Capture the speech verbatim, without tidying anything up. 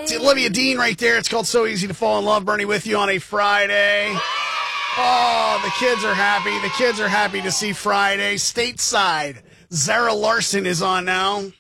That's Olivia Dean right there. It's called So Easy to Fall in Love. Bernie with you on a Friday. Oh, the kids are happy. The kids are happy to see Friday. Stateside. Zara Larson is on now.